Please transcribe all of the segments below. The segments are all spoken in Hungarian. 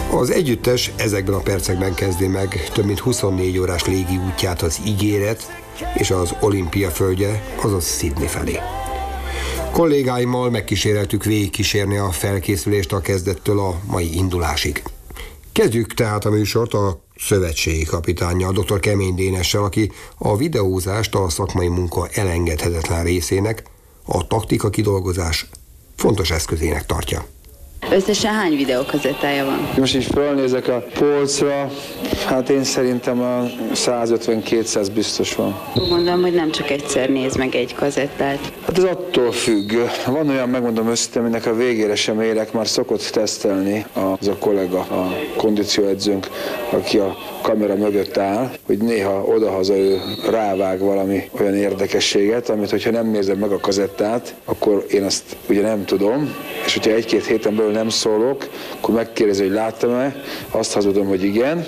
Az együttes ezekben a percekben kezdi meg több mint 24 órás légi útját az Ígéret és az Olimpia földje, azaz Sydney felé. Kollégáimmal megkíséreltük végigkísérni a felkészülést a kezdettől a mai indulásig. Kezdjük tehát a műsort a szövetségi kapitánnyal, dr. Kemény Dénessel, aki a videózást a szakmai munka elengedhetetlen részének, a taktika kidolgozás fontos eszközének tartja. Összesen hány videókazettája van? Most így felnézek a polcra, hát én szerintem a 150-200 biztos van. Gondolom, hogy nem csak egyszer néz meg egy kazettát. Hát ez attól függ. Van olyan, megmondom őszintén, aminek a végére sem érek, már szokott tesztelni az a kollega, a kondícióedzőnk, aki a kamera mögött áll, hogy néha odahaza ő rávág valami olyan érdekességet, amit hogyha nem nézem meg a kazettát, akkor én azt ugye nem tudom, és hogyha egy-két héten belül nem szólok, akkor megkérdezi, hogy láttam-e, azt hazudom, hogy igen,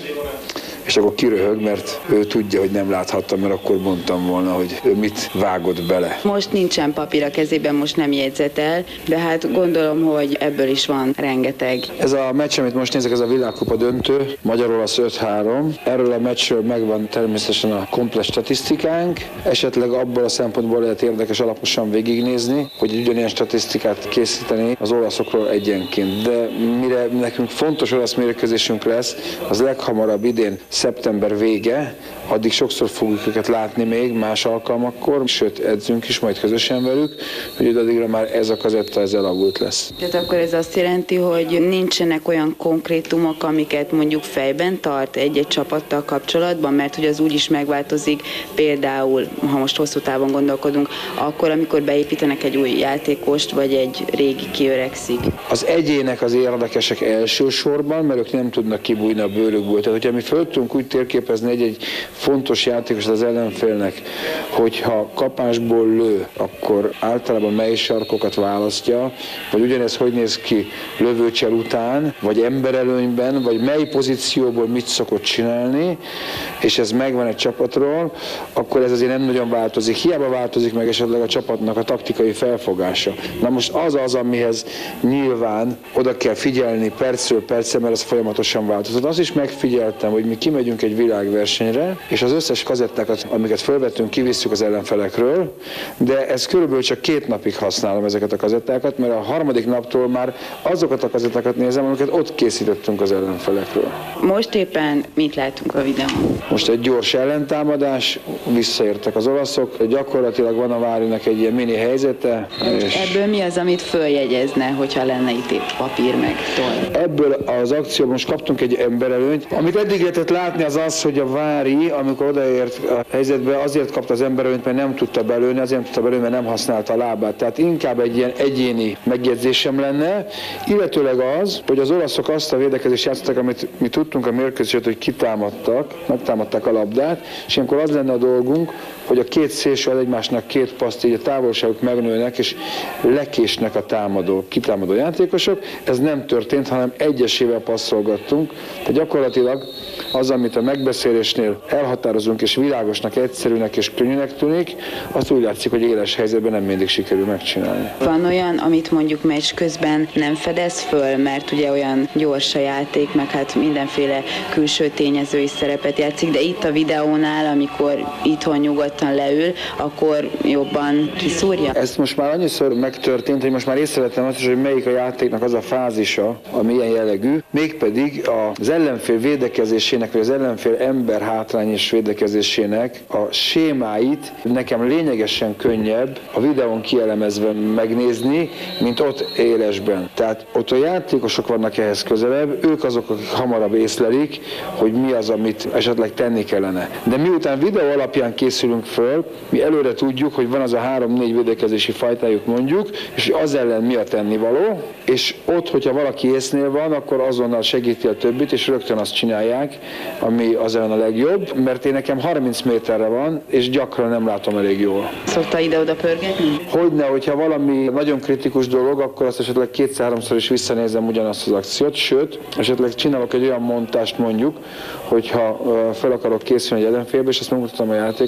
és akkor kiröhög, mert ő tudja, hogy nem láthattam, mert akkor mondtam volna, hogy ő mit vágott bele. Most nincsen papír a kezében, most nem jegyzetel, de hát gondolom, hogy ebből is van rengeteg. Ez a meccs, amit most nézek, ez a világkupa döntő, Magyar-Olasz 5-3. Erről a meccsről megvan természetesen a komplet statisztikánk, esetleg abból a szempontból lehet érdekes alaposan végignézni, hogy ugyanilyen statisztikát készíteni az olaszokról egyenként. De mire nekünk fontos olasz mérkőzésünk lesz, az leghamarabb idén szeptember vége, addig sokszor fogjuk őket látni még más alkalmakkor, sőt edzünk is majd közösen velük, hogy addigra már ez a kazetta ez elavult lesz. Tehát akkor ez azt jelenti, hogy nincsenek olyan konkrétumok, amiket mondjuk fejben tart egy-egy csapattal kapcsolatban, mert hogy az úgy is megváltozik, például, ha most hosszú távon gondolkodunk, akkor, amikor beépítenek egy új játékost, vagy egy régi kiöregszik. Az egyének az érdekesek elsősorban, mert ők nem tudnak kibújni a bőrükből. Tehát, hogyha mi föl tudunk úgy térképezni egy fontos játékos az ellenfélnek, hogyha kapásból lő, akkor általában mely sarkokat választja, vagy ugyanez hogy néz ki lövőcsel után, vagy emberelőnyben, vagy mely pozícióból mit szokott csinálni, és ez megvan egy csapatról, akkor ez azért nem nagyon változik. Hiába változik meg esetleg a csapatnak a taktikai felfogása. Na most az, amihez nyilván oda kell figyelni percről percre, mert az folyamatosan változott. Azt is megfigyeltem, hogy mi kimegyünk egy világversenyre, és az összes kazettákat, amiket felvettünk, kivisszük az ellenfelekről, de ez körülbelül csak 2 napig használom ezeket a kazettákat, mert a harmadik naptól már azokat a kazettákat nézem, amiket ott készítettünk az ellenfelekről. Most éppen mit látunk a videón? Most egy gyors ellentámadás, visszaértek az olaszok, gyakorlatilag van a Várinak egy ilyen mini helyzete. És ebből mi az, amit följegyezne, hogyha lenne itt épp papír meg toll? Ebből az akcióban most kaptunk egy emberelőnyt. Amit eddig lehetett látni az, hogy a Vári, amikor odaért a helyzetbe, azért kapta az emberelőnyt, mert nem tudta belőni, azért nem tudta belőni, mert nem használta a lábát. Tehát inkább egy ilyen egyéni megjegyzésem lenne, illetőleg az, hogy az olaszok azt a védekezést játszottak, amit mi tudtunk a mérkőzését, hogy kitámadtak, megtámadták a labdát, és ilyenkor az lenne a dolgunk, hogy a 2 szélső egymásnak 2 paszt, így a távolságuk megnőnek, és lekésnek a kitámadó játékosok. Ez nem történt, hanem egyesével passzolgattunk. Tehát gyakorlatilag az, amit a megbeszélésnél elhatározunk, és világosnak, egyszerűnek és könnyűnek tűnik, azt úgy látszik, hogy éles helyzetben nem mindig sikerül megcsinálni. Van olyan, amit mondjuk meccs közben nem fedez föl, mert ugye olyan gyors a játék, meg hát mindenféle külső tényező is szerepet játszik, de itt a videónál, amikor itthon nyugodtan leül, akkor jobban kiszúrja? Ez most már annyiszor megtörtént, hogy most már észrevettem azt is, hogy melyik a játéknak az a fázisa, ami ilyen jellegű, mégpedig az ellenfél védekezésének, vagy az ellenfél ember hátrányos védekezésének a sémáit nekem lényegesen könnyebb a videón kielemezve megnézni, mint ott élesben. Tehát ott a játékosok vannak ehhez közelebb, ők azok, akik hamarabb észlelik, hogy mi az, amit esetleg tenni kellene. De miután videó alapján készülünk föl, mi előre tudjuk, hogy van az a 3-4 védekezési fajtájuk mondjuk, és az ellen mi a tennivaló, és ott, hogyha valaki észnél van, akkor azonnal segíti a többit, és rögtön azt csinálják, ami az ellen a legjobb, mert én nekem 30 méterre van, és gyakran nem látom elég jól. Szokta ide-oda pörgetni? Hogyne, hogyha valami nagyon kritikus dolog, akkor azt esetleg 2-3-szor is visszanézem ugyanazt az akciót, sőt, esetleg csinálok egy olyan montást mondjuk, hogyha fel akarok készülni egy ellenfélbe, és azt megmutatom a játékosoknak,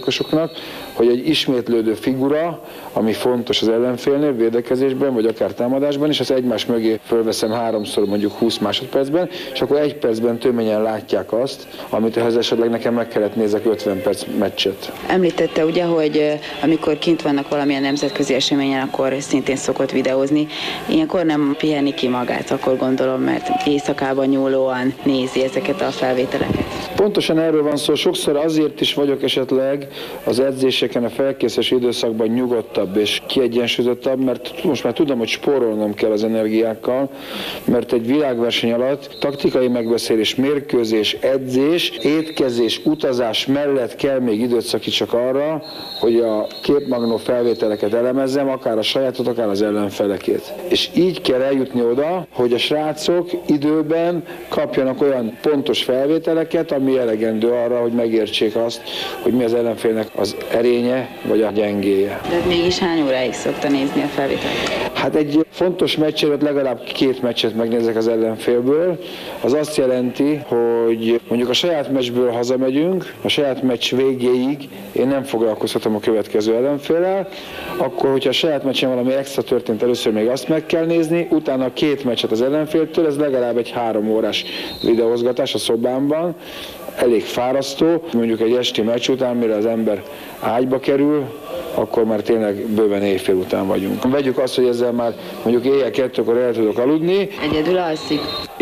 játékosnak, hogy egy ismétlődő figura, ami fontos az ellenfélnél, védekezésben, vagy akár támadásban is, az egymás mögé fölveszem 3-szor mondjuk 20 másodpercben, és akkor 1 percben töményen látják azt, amit ehhez esetleg nekem meg kellett nézek 50 perc meccset. Említette ugye, hogy amikor kint vannak valamilyen nemzetközi eseményen, akkor szintén szokott videózni. Ilyenkor nem pihenni ki magát, akkor gondolom, mert éjszakában nyúlóan nézi ezeket a felvételeket. Pontosan erről van szó, sokszor azért is vagyok esetleg az edzéseken, a felkészülési időszakban nyugodtabb és kiegyensúlyozottabb, mert most már tudom, hogy spórolnom kell az energiákkal, mert egy világverseny alatt taktikai megbeszélés, mérkőzés, edzés, étkezés, utazás mellett kell még időt szakítsak arra, hogy a képmagnó felvételeket elemezzem, akár a sajátot, akár az ellenfelekét. És így kell eljutni oda, hogy a srácok időben kapjanak olyan pontos felvételeket, ami elegendő arra, hogy megértsék azt, hogy mi az ellenfélnek az erénye vagy a gyengéje. De mégis hány óráig szokta nézni a felvételeket? Hát egy fontos meccs előtt legalább 2 meccset megnézek az ellenfélből. Az azt jelenti, hogy mondjuk a saját meccsből hazamegyünk, a saját meccs végéig én nem foglalkozhatom a következő ellenféllel, akkor, hogyha a saját meccsen valami extra történt, először még azt meg kell nézni, utána 2 meccset az ellenféltől, ez legalább egy 3 órás videózgatás a szobámban, elég fárasztó, mondjuk egy esti meccs után, mire az ember ágyba kerül, akkor már tényleg bőven éjfél után vagyunk. Vegyük azt, hogy ezzel már mondjuk éjjel 2-kor el tudok aludni. Egyedül alszik?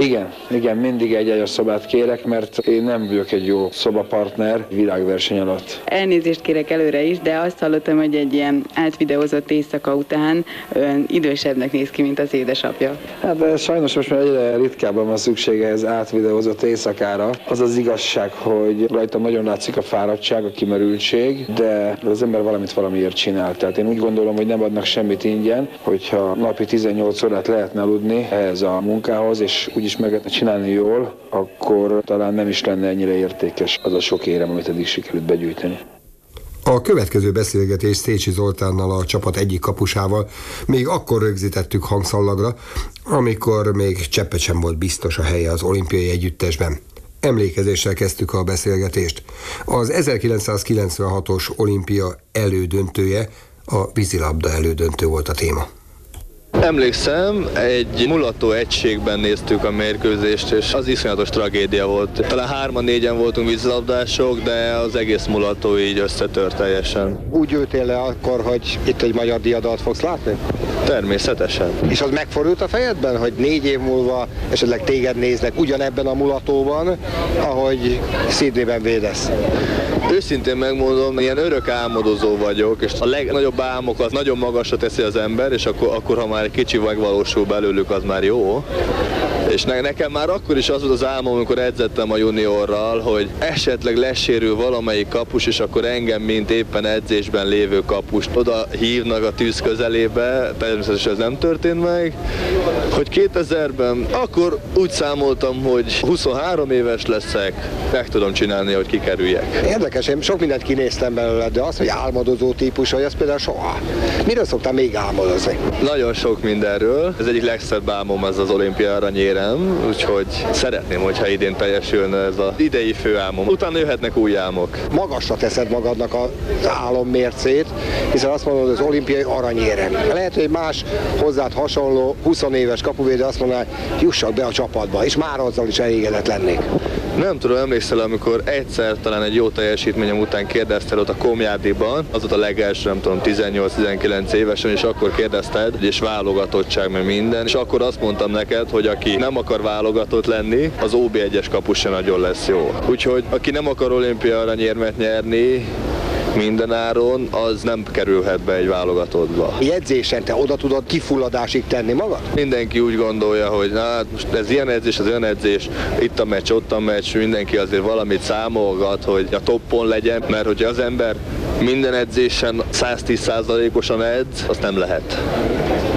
Igen, mindig egy ágyas szobát kérek, mert én nem vagyok egy jó szobapartner világverseny alatt. Elnézést kérek előre is, de azt hallottam, hogy egy ilyen átvideózott éjszaka után ön idősebbnek néz ki, mint az édesapja. Hát de sajnos most már egyre ritkábban van szüksége ez átvideózott éjszakára. Az az igazság, hogy rajta nagyon látszik a fáradtság, a kimerültség, de az ember valamiért csinál. Tehát én úgy gondolom, hogy nem adnak semmit ingyen, hogyha napi 18 órát lehetne aludni ehhez a munkához, és úgyis meg lehetne csinálni jól, akkor talán nem is lenne ennyire értékes az a sok érem, amit eddig sikerült begyűjteni. A következő beszélgetés Szécsi Zoltánnal, a csapat egyik kapusával még akkor rögzítettük hangszalagra, amikor még cseppet sem volt biztos a helye az olimpiai együttesben. Emlékezéssel kezdtük a beszélgetést. Az 1996-os olimpia elődöntője, a vízilabda elődöntő volt a téma. Emlékszem, egy mulató egységben néztük a mérkőzést, és az iszonyatos tragédia volt. Talán 3-4-en voltunk vízilabdások, de az egész mulató így összetört teljesen. Úgy ültél le akkor, hogy itt egy magyar diadalt fogsz látni? Természetesen. És az megfordult a fejedben, hogy 4 év múlva esetleg téged néznek ugyanebben a mulatóban, ahogy Sydneyben védesz? Őszintén megmondom, ilyen örök álmodozó vagyok, és a legnagyobb álmokat nagyon magasra teszi az ember, és akkor ha már egy kicsi megvalósul belőlük, az már jó. És nekem már akkor is az volt az álmom, amikor edzettem a juniorral, hogy esetleg lesérül valamelyik kapus, és akkor engem, mint éppen edzésben lévő kapust oda hívnak a tűz közelébe, természetesen ez nem történt meg, hogy 2000-ben akkor úgy számoltam, hogy 23 éves leszek, meg tudom csinálni, hogy kikerüljek. Érdekes, én sok mindent kinéztem belőle, de az, hogy álmodozó típus vagy, az például soha. Miről szoktál még álmodozni? Nagyon sok mindenről. Ez egyik legszebb álmom, ez az olimpia aranyérem, úgyhogy szeretném, hogyha idén teljesülne ez az idei főálmom. Utána jöhetnek új álmok. Magasra teszed magadnak az álommércét, hiszen azt mondod, hogy az olimpiai aranyérem. Lehet, hogy más hozzád hasonló 20 éves kapuvédő azt mondaná, hogy jussak be a csapatba, és már azzal is elégedett lennék. Nem tudom, emlékszel, amikor egyszer talán egy jó teljesítményem után kérdeztél ott a Komjádiban, az ott a legelső, nem tudom, 18-19 évesen, és akkor kérdezted, és válogatottság, meg minden, és akkor azt mondtam neked, hogy aki nem akar válogatott lenni, az OB1-es kapus se nagyon lesz jó. Úgyhogy aki nem akar olimpiai aranyérmet nyerni, mindenáron, az nem kerülhet be egy válogatottba. Edzésen te oda tudod kifulladásig tenni magad? Mindenki úgy gondolja, hogy na, most ez ilyen edzés, az olyan edzés, itt a meccs, ott a meccs, mindenki azért valamit számolgat, hogy a toppon legyen, mert hogyha az ember minden edzésen 110%-osan edz, azt nem lehet. De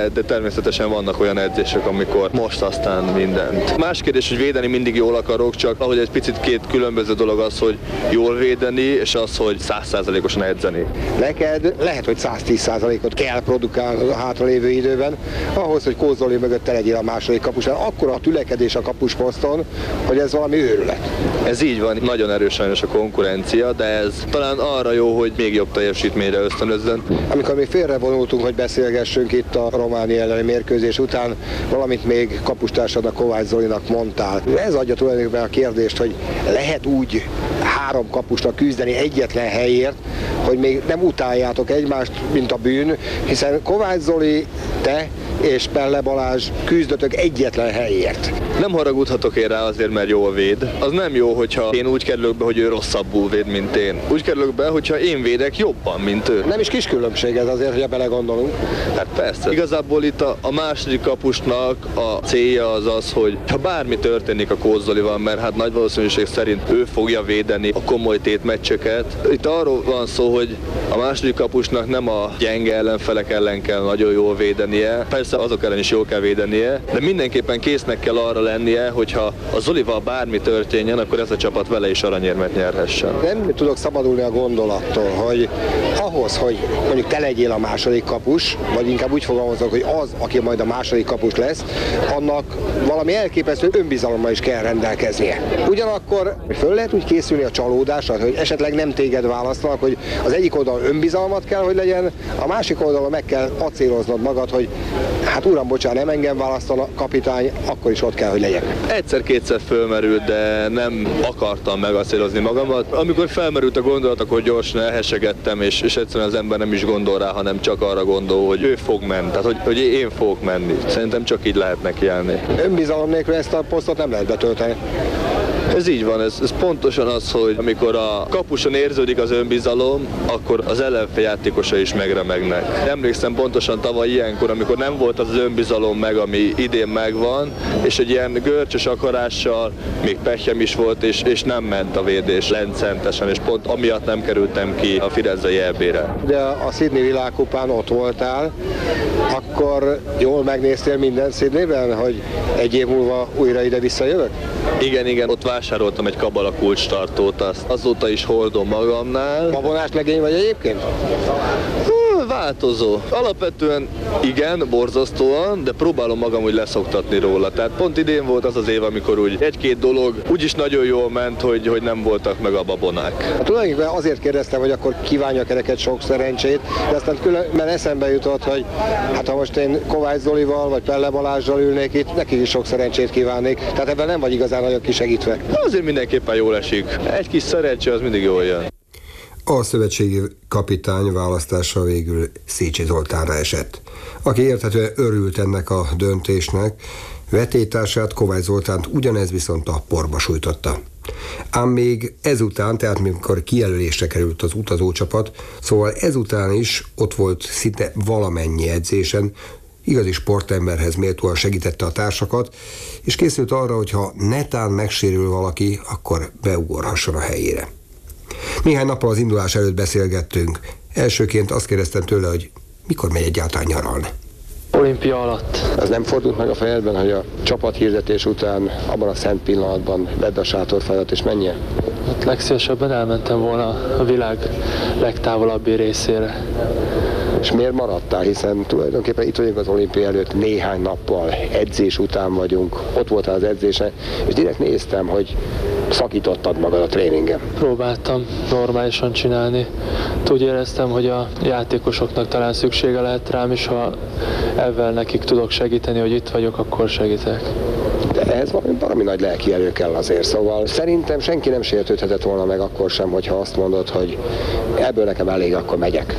de természetesen vannak olyan edzések, amikor most aztán mindent. Más kérdés, hogy védeni mindig jól akarok, csak ahogy egy picit két különböző dolog az, hogy jól védeni, és az, hogy 100%-osan edzeni. Neked lehet, hogy 110%-ot kell produkálni a hátralévő időben, ahhoz, hogy Kóz Zoli mögött te legyél a második kapusnál. Akkora a tülekedés a kapusposzton, hogy ez valami őrület. Ez így van, nagyon erős sajnos a konkurencia, de ez talán arra jó, hogy még jobb teljesítményre ösztönözzön. Amikor mi félrevonultunk, hogy beszélgessünk itt a Románia elleni mérkőzés után, valamit még kapustársadnak, Kovács Zolinak mondtál. Ez adja tulajdonképpen a kérdést, hogy lehet úgy 3 kapusnak küzdeni egyetlen helyért, hogy még nem utáljátok egymást, mint a bűn, hiszen Kovács Zoli, te és Pelle Balázs küzdötök egyetlen helyért. Nem haragudhatok én rá azért, mert jól véd. Az nem jó, hogyha én úgy kerülök be, hogy ő rosszabbul véd, mint én. Úgy kerülök be, hogyha én védek jobban, mint ő. Nem is kis különbség ez azért, hogyha belegondolunk. Hát persze. Igazából itt a második kapusnak a célja az, hogy ha bármi történik a Kóz Zolival, mert hát nagy valószínűség szerint ő fogja védeni a komoly tétmeccseket. Itt arról van szó, hogy a második kapusnak nem a gyenge ellenfelek ellen kell nagyon jól védenie. Persze azok ellen is jól kell védenie, de mindenképpen késznek kell arra lennie, hogyha a Zolival bármi történjen, akkor ez a csapat vele is aranyérmet nyerhessen. Nem tudok szabadulni a gondolattól, hogy ahhoz, hogy mondjuk te legyél a második kapus, vagy inkább úgy fogalmazok, hogy az, aki majd a második kapus lesz, annak valami elképesztő önbizalommal is kell rendelkeznie. Ugyanakkor föl lehet úgy készülni a csalódásra, hogy esetleg nem téged választanak, hogy az egyik oldalon önbizalmat kell, hogy legyen, a másik oldalon meg kell acéloznod magad, hogy hát uram, bocsánat, nem engem választan a kapitány, akkor is ott kell, hogy legyek. Egyszer-kétszer fölmerült, de nem akartam megacélozni magamat. Amikor felmerült a gondolat, akkor gyorsan elhessegettem, és egyszerűen az ember nem is gondol rá, hanem csak arra gondol, hogy ő fog menni, tehát hogy én fogok menni. Szerintem csak így lehet nekiállni. Önbizalom nélkül ezt a posztot nem lehet betölteni. Ez így van, ez pontosan az, hogy amikor a kapuson érződik az önbizalom, akkor az ellenfél játékosa is megremegnek. Emlékszem pontosan tavaly ilyenkor, amikor nem volt az önbizalom meg, ami idén megvan, és egy ilyen görcsös akarással, még pehjem is volt, és nem ment a védés rendszeresen, és pont amiatt nem kerültem ki a Firenzei EB-re. De a Sydney világkupán ott voltál, akkor jól megnéztél minden Sydneyben, hogy egy év múlva újra ide visszajövök? Igen, ott vásároltam egy Kabala kulcstartót, azóta is hordom magamnál. Babonás legény vagy egyébként? Változó. Alapvetően igen, borzasztóan, de próbálom magam úgy leszoktatni róla. Tehát pont idén volt az az év, amikor úgy egy-két dolog úgyis nagyon jól ment, hogy nem voltak meg a babonák. Hát tulajdonképpen azért kérdeztem, hogy akkor kívánjak neked sok szerencsét, de aztán különben eszembe jutott, hogy hát ha most én Kovács Zolival vagy Pelle Balázssal ülnék itt, nekik is sok szerencsét kívánnék. Tehát ebben nem vagy igazán nagyon kisegítve. Azért mindenképpen jól esik. Egy kis szerencsé az mindig jól jön. A szövetségi kapitány választása végül Szécsi Zoltánra esett, aki érthetően örült ennek a döntésnek, vetélytársát, Kovács Zoltánt ugyanez viszont a porba sújtotta. Ám még ezután, tehát mikor kijelölésre került az utazócsapat, szóval ezután is ott volt szinte valamennyi edzésen, igazi sportemberhez méltóan segítette a társakat, és készült arra, hogy ha netán megsérül valaki, akkor beugorhasson a helyére. Néhány nappal az indulás előtt beszélgettünk. Elsőként azt kérdeztem tőle, hogy mikor megy egyáltalán nyaralni. Olimpia alatt. Ez nem fordult meg a fejedben, hogy a csapathirdetés után abban a szent pillanatban vedd a sátorfájat és menjél? Hát legszívesebben elmentem volna a világ legtávolabbi részére. És miért maradtál? Hiszen tulajdonképpen itt vagyunk az olimpia előtt, néhány nappal, edzés után vagyunk, ott voltál az edzésen, és direkt néztem, hogy szakítottad magad a tréningen. Próbáltam normálisan csinálni. Úgy éreztem, hogy a játékosoknak talán szüksége lehet rám, és ha ezzel nekik tudok segíteni, hogy itt vagyok, akkor segítek. De ehhez valami nagy lelki erő kell azért, szóval szerintem senki nem sértődhetett volna meg akkor sem, hogyha azt mondod, hogy ebből nekem elég, akkor megyek.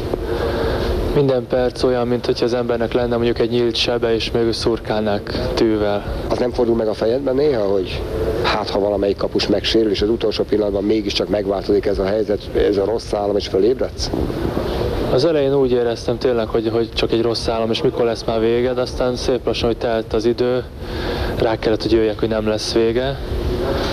Minden perc olyan, mint hogyha az embernek lenne mondjuk egy nyílt sebe, és mögül szurkálnák tűvel. Az nem fordul meg a fejedben néha, hogy hát ha valamelyik kapus megsérül, és az utolsó pillanatban mégiscsak megváltozik ez a helyzet, ez a rossz álom, és fölébredsz? Az elején úgy éreztem tényleg, hogy csak egy rossz álom, és mikor lesz már vége, de aztán szép lassan, hogy telt az idő, rá kellett, hogy jöjjek, hogy nem lesz vége.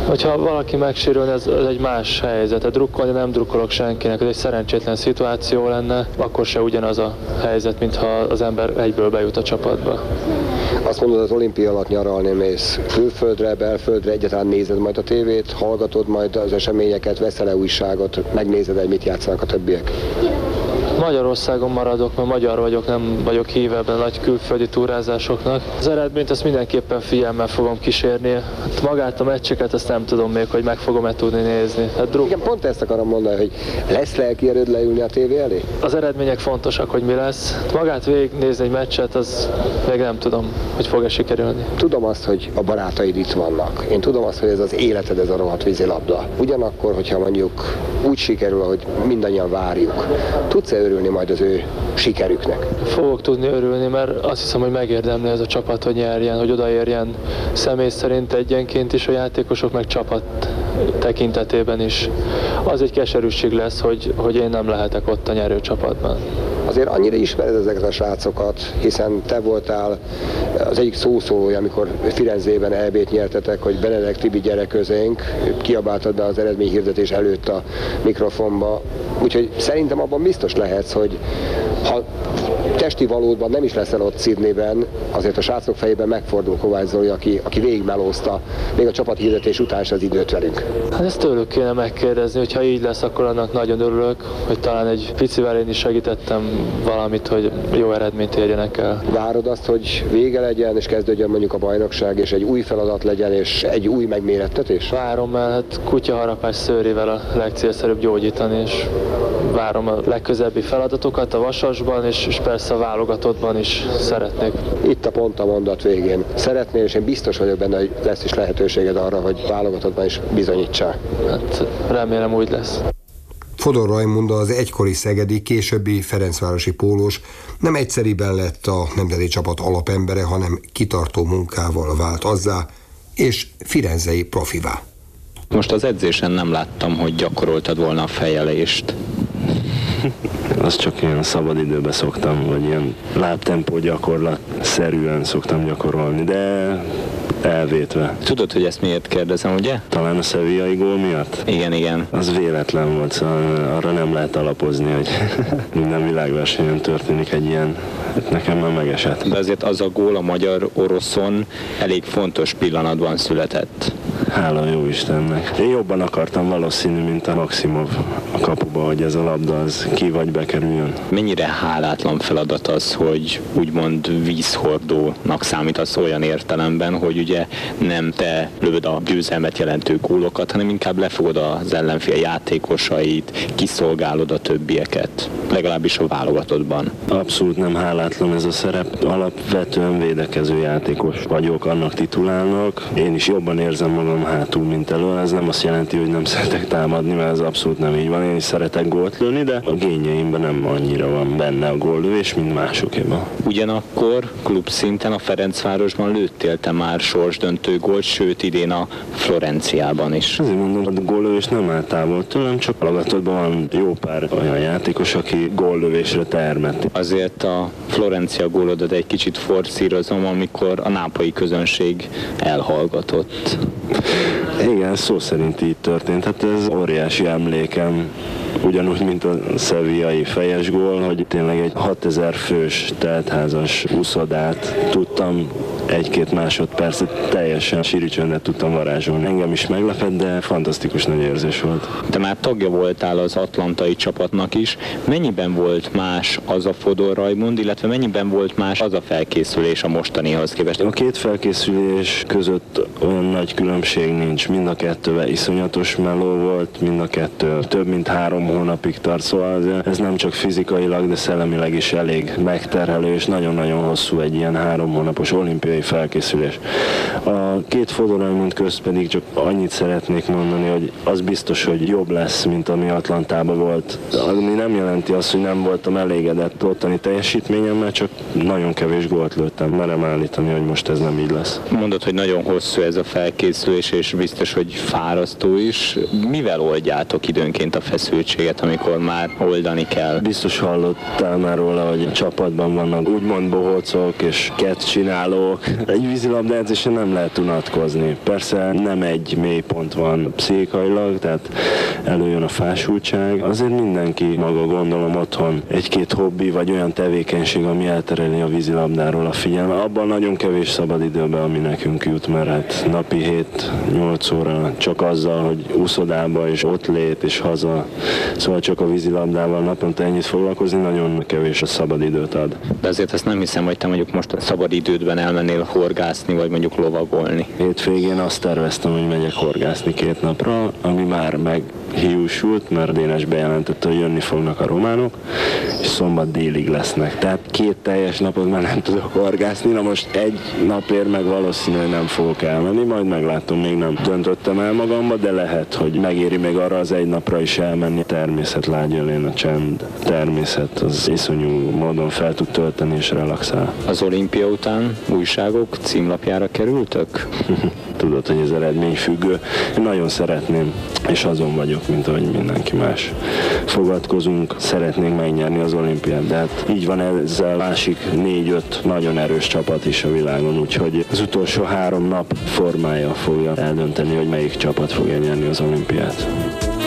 Hogyha valaki megsérülne, ez egy más helyzet. Drukkolni nem drukkolok senkinek, ez egy szerencsétlen szituáció lenne, akkor se ugyanaz a helyzet, mintha az ember egyből bejut a csapatba. Azt mondod, az olimpia alatt nyaralni mész külföldre, belföldre, egyáltalán nézed majd a tévét, hallgatod majd az eseményeket, veszel-e újságot, megnézed, hogy mit játszanak a többiek? Magyarországon maradok, mert magyar vagyok, nem vagyok híve ebben a nagy külföldi túrázásoknak. Az eredményt azt mindenképpen figyelemmel fogom kísérni. Hát magát a meccseket azt nem tudom még, hogy meg fogom-e tudni nézni. Igen, pont ezt akarom mondani, hogy lesz lelki erőd leülni a tévé elé? Az eredmények fontosak, hogy mi lesz. Magát végignézni egy meccset, az még nem tudom, hogy fog-e sikerülni. Tudom azt, hogy a barátaid itt vannak. Én tudom azt, hogy ez az életed, ez a rohadt vízilabda. Ugyanakkor, hogyha mondjuk úgy sikerül, ahogy mindannyian várjuk, tudsz-e örülni majd az ő sikerüknek? Fogok tudni örülni, mert azt hiszem, hogy megérdemli ez a csapat, hogy nyerjen, hogy odaérjen személy szerint egyenként is a játékosok, meg csapat tekintetében is. Az egy keserűség lesz, hogy én nem lehetek ott a nyerő csapatban. Azért annyira ismered ezeket a srácokat, hiszen te voltál az egyik szószólója, amikor Firenzében EB-t nyertetek, hogy Benedek Tibi gyere közénk, kiabáltad be az eredményhirdetés előtt a mikrofonba. Úgyhogy szerintem abban biztos lehetsz, hogy ha testi valódban nem is leszel ott Sydneyben, azért a srácok fejében megfordul Kovács Zoli, aki végigmelózta még a csapathirdetés után is az időt velünk. Hát ezt tőlük kéne megkérdezni, hogy ha így lesz, akkor annak nagyon örülök, hogy talán egy picivel én is segítettem valamit, hogy jó eredményt érjenek el. Várod azt, hogy vége legyen, és kezdődjön mondjuk a bajnokság, és egy új feladat legyen, és egy új megmérettetés? Várom, mert hát kutyaharapás szőrével a legcélszerűbb gyógyítani, és várom a legközelebbi feladatokat a Vasasban, és persze a válogatottban is szeretnék. Itt a pont a mondat végén. Szeretnél, és én biztos vagyok benne, hogy lesz is lehetőséged arra, hogy válogatottban is bizonyítsál. Hát remélem úgy lesz. Fodor Rajmund, az egykori szegedi, későbbi ferencvárosi pólós nem egyszeriben lett a nemzeti csapat alapembere, hanem kitartó munkával vált azzá, és firenzei profivá. Most az edzésen nem láttam, hogy gyakoroltad volna a fejelést. Azt csak ilyen szabadidőben szoktam, vagy ilyen lábtempó gyakorlat-szerűen szoktam gyakorolni, de elvétve. Tudod, hogy ezt miért kérdezem, ugye? Talán a sevillai gól miatt? Igen. Az véletlen volt, szóval arra nem lehet alapozni, hogy minden világversenyen történik egy ilyen, nekem már megesett. De azért az a gól a magyar-oroszon elég fontos pillanatban született. Hála jó Istennek. Én jobban akartam valószínű, mint a Maximov a kapuba, hogy ez a labda az ki vagy bekerüljön. Mennyire hálátlan feladat az, hogy úgymond vízhordónak számítasz olyan értelemben, hogy ugye nem te lövöd a győzelmet jelentő gólokat, hanem inkább lefogod az ellenfél játékosait, kiszolgálod a többieket, legalábbis a válogatottban. Abszolút nem hálátlan ez a szerep. Alapvetően védekező játékos vagyok, annak titulálnak. Én is jobban érzem magam hátul, mint elől. Ez nem azt jelenti, hogy nem szeretek támadni, mert ez abszolút nem így van. Én is szeretek gólt lőni, de a génjeimben nem annyira van benne a góllövés, mint másokéban. Ugyanakkor klubszinten a Ferencvárosban lőttél te már sorsdöntő gólt, sőt idén a Florenciában is. Azért mondom, hogy a góllövés nem áll távol tőlem, csak alapvetően van jó pár olyan játékos, aki góllövésre termet. Azért a Florencia gólodat egy kicsit forszírozom, amikor a nápolyi közönség elhallgatott. Igen, szó szerint így történt. Hát ez óriási emlékem. Ugyanúgy, mint a sevillai fejes gól, hogy tényleg egy 6000 fős teltházas úszodát tudtam egy-két másodpercet teljesen siricsöndet tudtam varázsolni. Engem is meglepett, de fantasztikus nagy érzés volt. Te már tagja voltál az atlantai csapatnak is. Mennyiben volt más az a Fodor Rajmund, illetve mennyiben volt más az a felkészülés a mostanihoz képest? A két felkészülés között olyan nagy különbség nincs. Mind a kettővel iszonyatos meló volt, mind a kettő több mint 3 hónapig tart, szóval ez nem csak fizikailag, de szellemileg is elég megterhelő, és nagyon-nagyon hosszú egy ilyen 3 hónapos olimpiai felkészülés. A két Fodor Rajmund közt pedig csak annyit szeretnék mondani, hogy az biztos, hogy jobb lesz, mint ami Atlantában volt. Ami nem jelenti azt, hogy nem voltam elégedett ottani teljesítményemmel, csak nagyon kevés gólt lőttem. Merem állítani, hogy most ez nem így lesz. Mondod, hogy nagyon hosszú ez a felkészülés, és biztos, hogy fárasztó is. Mivel oldjátok időnként a feszültséget, amikor már oldani kell? Biztos hallottál már róla, hogy a csapatban vannak úgymond bohócok és kettcsinálók, Egy vízilabdaedzésen nem lehet unatkozni. Persze nem egy mélypont van pszichikailag, tehát előjön a fásultság. Azért mindenki maga, gondolom, otthon egy-két hobbi vagy olyan tevékenység, ami eltereli a vízilabdáról a figyelme. Abban nagyon kevés szabadidőben, ami nekünk jut, mert hát napi 7-8 óra csak azzal, hogy úszodába és ott lét és haza. Szóval csak a vízilabdával naponta ennyit foglalkozni, nagyon kevés a szabadidőt ad. De azért ezt nem hiszem, hogy te mondjuk most a szabadidődben elmennél horgászni, vagy mondjuk lovagolni. Hétvégén azt terveztem, hogy megyek horgászni 2 napra, ami már meghiúsult, mert Dénes bejelentette, hogy jönni fognak a románok, és szombat délig lesznek. Tehát 2 teljes napot már nem tudok horgászni, na most egy napért meg valószínűleg nem fogok elmenni, majd meglátom, még nem döntöttem el magamba, de lehet, hogy megéri még arra az egy napra is elmenni. Természet lágyölén a csend, természet az iszonyú módon fel tud tölteni és relaxál. Az olimpia után újságok címlapjára kerültök? Tudod, hogy ez eredményfüggő. Én nagyon szeretném, és azon vagyok, mint ahogy mindenki más. Fogadkozunk, szeretnénk megnyerni az olimpiát, de hát így van ezzel másik 4-5 nagyon erős csapat is a világon, úgyhogy az utolsó 3 nap formája fogja eldönteni, hogy melyik csapat fogja nyerni az olimpiát.